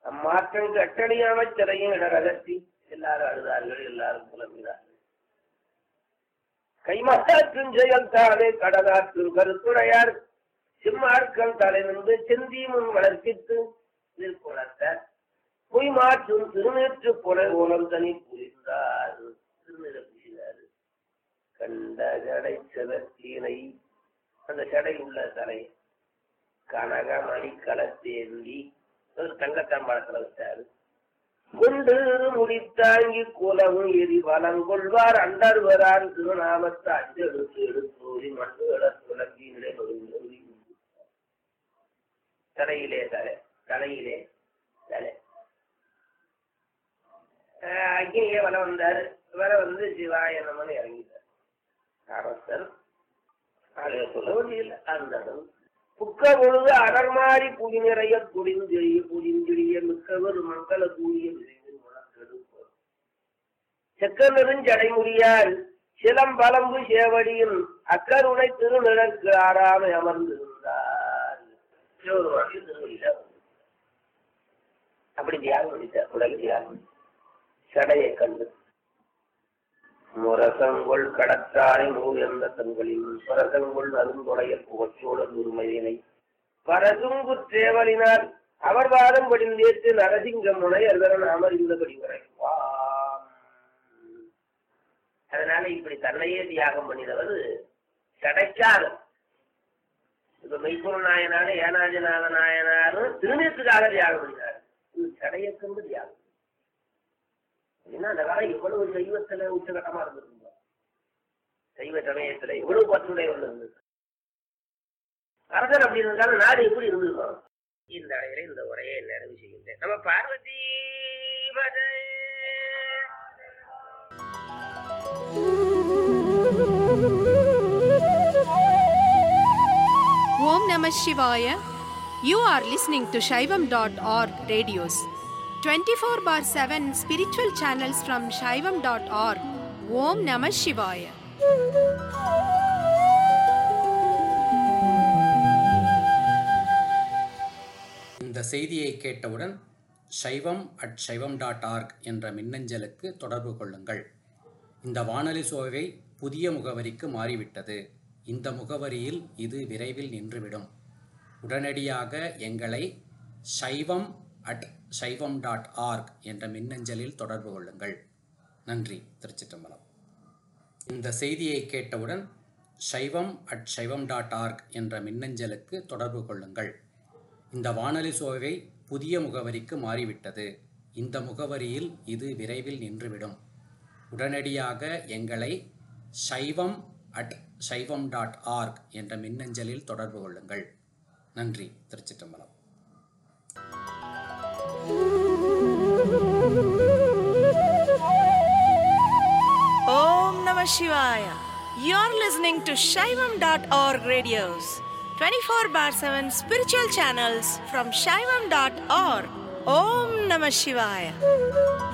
அம்மாற்றம் கட்டணியான சிறையும் இடரகத்தி எல்லாரும் அழுதார்கள், எல்லாரும் புலம்பினார்கள். கைமாற்றும் செயல் தானே கடலாற்றும் கருத்துடையார் சிம்மார்க்கம் தலை நின்று செந்தி முன் வளர்ப்பித்து குளத்தார் பொய் மாற்றும் திருநேற்று புனை ஓலம் தனி புரிந்தார். திருநிற புரிந்தார். கண்ட ஜடை செவத்தீனை, அந்த ஜடை உள்ள தலை கனகமணி களத்தேந்தி ஒரு தங்கத்தாம்பாளத்தில் வச்சாரு. குண்டு முடித்தாங்கி குலவும் எரி வளங்கொள்வார் அண்டர்வரான் திருநாமத்தை அஞ்செடுத்து எடுத்தோரி மண்டுகள துளக்கியிலே தலையிலே தலையிலே தலை அக்னியே வர வந்தாரு. வர வந்து சிவாய நமன்னு இறங்கிட்டார். அரசர் அதை சொல்ல வேண்டியதில்லை. அந்த புக்க பொழுது அடர்மாறி புடி நிறைய புடிஞ்செழிய புடிஞ்செழிய மிக்கவர் மங்கள கூடிய செக்க நெருஞ்சடைமுடியால் சிலம்பலம்பு சேவடியின் அக்கருணை திருநிழற்கு ஆறாமை அமர்ந்திருந்தார். அப்படி தியாகம் முடித்தார். உலக தியாகம் சடையை கண்டு முரசங்கொள் கடற்றாரை நூல் என்ற தங்களில் பரசங்கொள் அருந்துடைய புகச்சோட நூறுமையினை பரசுங்கு தேவலினால் அவர் வாதம் படிந்தேற்று நரசிங்க முனை அதன் அமர்ந்தபடி வரைவாம். அதனால இப்படி தன்னையே தியாகம் பண்ணினவர் சடைக்காக. இப்ப மெய்ப்பொருள் நாயனாரு ஏனாதிநாத நாயனாரும் திருநேற்றுக்காக தியாகம் பண்ணினார். இது சடையை கொண்டு தியாகம். ஏன்னா அந்த காலம் எவ்வளவு சைவத்துல உச்சகட்டமா இருந்திருந்தோம். சைவ சமயத்துல எவ்வளவு பற்றுடைய இருந்தது. அரசர் அப்படி இருந்தாலும் நாடு எப்படி இருந்திருக்கோம். இந்த அடையில இந்த உரையை நிறைவு செய்கின்றேன். நம்ம Parvati Om Namah Shivaya. You are listening to Shaivam.org radios. 24/7 spiritual channels from Shaivam.org. Om Namah Shivaya. இந்த செய்தியை கேட்டவுடன் shaivam@shaivam.org என்ற மின்னஞ்சலுக்கு தொடர்பு கொள்ளுங்கள். இந்த வானொலி சோவை புதிய முகவரிக்கு மாறிவிட்டது. இந்த முகவரியில் இது விரைவில் நின்றுவிடும். உடனடியாக எங்களை shaivam@shaivam.org என்ற மின்னஞ்சலில் தொடர்பு கொள்ளுங்கள். நன்றி. திருச்சிற்றம்பலம். இந்த செய்தியை கேட்டவுடன் shaivam@shaivam.org என்ற மின்னஞ்சலுக்கு தொடர்பு கொள்ளுங்கள். இந்த வானொலி சோவை புதிய முகவரிக்கு மாறிவிட்டது. இந்த முகவரியில் இது விரைவில் நின்றுவிடும். உடனடியாக எங்களை shaivam@shaivam.org என்ற மின்னஞ்சலில் தொடர்பு கொள்ளுங்கள். நன்றி. திருச்சிற்றம்பலம். Om Namah Shivaya. You're listening to Shaivam.org radios. 24/7 spiritual channels from Shaivam.org. Om Namah Shivaya.